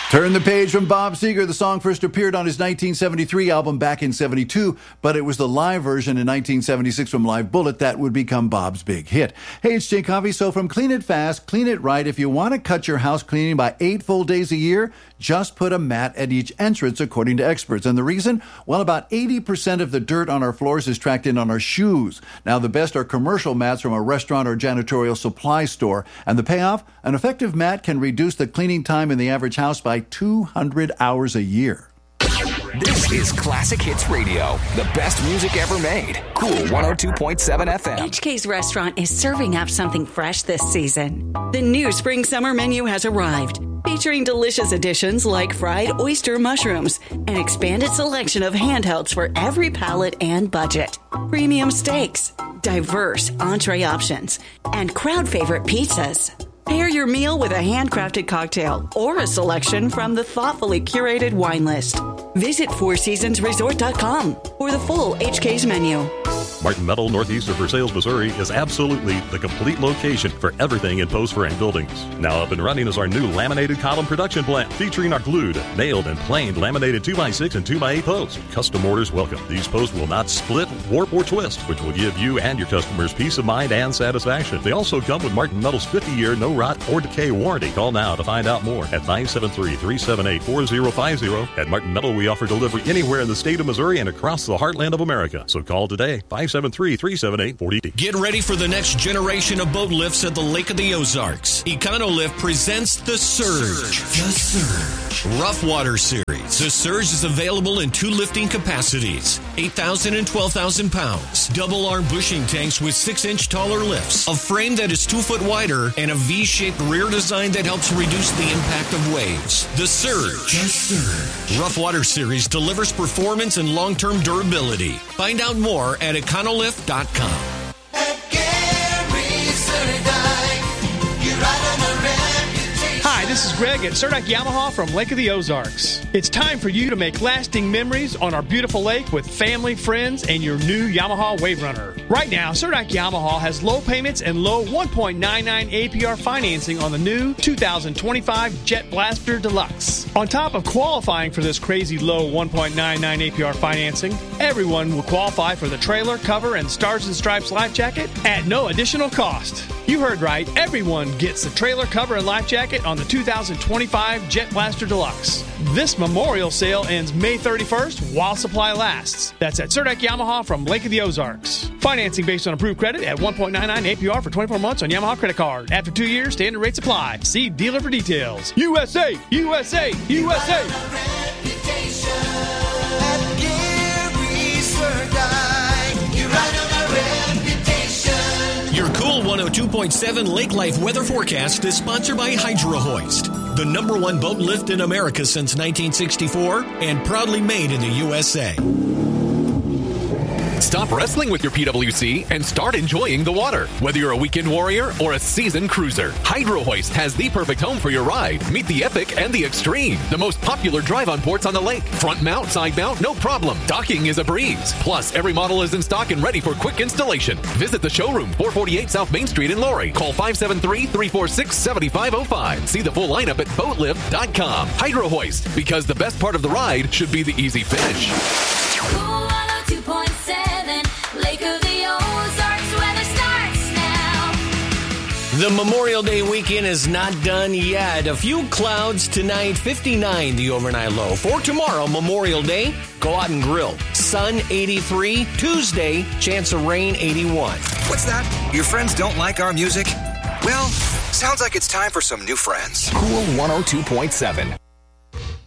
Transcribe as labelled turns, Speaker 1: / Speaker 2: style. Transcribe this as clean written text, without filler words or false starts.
Speaker 1: Turn the Page from Bob Seger. The song first appeared on his 1973 album back in 72, but it was the live version in 1976 from Live Bullet that would become Bob's big hit. Hey, it's Jay Coffey. So from Clean It Fast, Clean It Right, if you want to cut your house cleaning by 8 full days a year, just put a mat at each entrance, according to experts. And the reason? Well, about 80% of the dirt on our floors is tracked in on our shoes. Now, the best are commercial mats from a restaurant or janitorial supply store. And the payoff? An effective mat can reduce the cleaning time in the average house by 200 hours a year.
Speaker 2: This is Classic Hits Radio, the best music ever made. Cool 102.7 FM.
Speaker 3: HK's Restaurant is serving up something fresh this season. The new spring-summer menu has arrived, featuring delicious additions like fried oyster mushrooms, an expanded selection of handhelds for every palate and budget, premium steaks, diverse entree options, and crowd-favorite pizzas. Pair your meal with a handcrafted cocktail or a selection from the thoughtfully curated wine list. Visit FourSeasonsResort.com for the full HK's menu.
Speaker 4: Martin Metal, northeast of Versailles, Missouri, is absolutely the complete location for everything in post frame buildings. Now up and running is our new laminated column production plant, featuring our glued, nailed, and planed laminated 2x6 and 2x8 posts. Custom orders welcome. These posts will not split, warp, or twist, which will give you and your customers peace of mind and satisfaction. They also come with Martin Metal's 50-year no rot or decay warranty. Call now to find out more at 973-378-4050. At Martin Metal, we offer delivery anywhere in the state of Missouri and across the heartland of America. So call today, 573-378-40.
Speaker 5: Get ready for the next generation of boat lifts at the Lake of the Ozarks. Econolift presents The Surge. The Surge. Rough Water Series. The Surge is available in 2 lifting capacities, 8,000 and 12,000 pounds. Double arm bushing tanks with 6-inch taller lifts. A frame that is 2 foot wider and a V-shaped rear design that helps reduce the impact of waves. The Surge. The Surge. Rough Water Series delivers performance and long-term durability. Find out more at econolift.com.
Speaker 6: Hi, this is Greg at Surdak Yamaha from Lake of the Ozarks. It's time for you to make lasting memories on our beautiful lake with family, friends, and your new Yamaha Wave Runner. Right now, Surdak Yamaha has low payments and low 1.99 APR financing on the new 2025 Jet Blaster Deluxe. On top of qualifying for this crazy low 1.99 APR financing, everyone will qualify for the trailer, cover, and Stars and Stripes life jacket at no additional cost. You heard right, everyone gets the trailer, cover, and life jacket on the 2025 Jet Blaster Deluxe. This memorial sale ends May 31st while supply lasts. That's at Surdak Yamaha from Lake of the Ozarks. Financing based on approved credit at 1.99 APR for 24 months on Yamaha credit card. After 2 years, standard rates apply. See dealer for details. USA! USA! USA!
Speaker 5: Your Cool 102.7 Lake Life weather forecast is sponsored by Hydro Hoist, the #1 boat lift in America since 1964 and proudly made in the USA.
Speaker 7: Stop wrestling with your PWC and start enjoying the water. Whether you're a weekend warrior or a seasoned cruiser, Hydro Hoist has the perfect home for your ride. Meet the epic and the extreme. The most popular drive-on ports on the lake. Front mount, side mount, no problem. Docking is a breeze. Plus, every model is in stock and ready for quick installation. Visit the showroom, 448 South Main Street in Laurie. Call 573-346-7505. See the full lineup at boatlift.com. Hydro Hoist, because the best part of the ride should be the easy finish.
Speaker 8: Cool 102.7, Lake of the Ozarks, weather starts now.
Speaker 5: The Memorial Day weekend is not done yet. A few clouds tonight, 59 the overnight low. For tomorrow, Memorial Day, go out and grill. Sun, 83. Tuesday, chance of rain, 81.
Speaker 2: What's that? Your friends don't like our music? Well, sounds like it's time for some new friends. Cool 102.7.